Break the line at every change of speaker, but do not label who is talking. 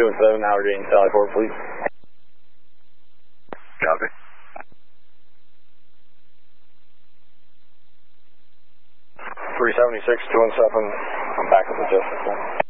217, now we're getting Sally Port, please.
Copy.
376, 217, I'm back with the Justice.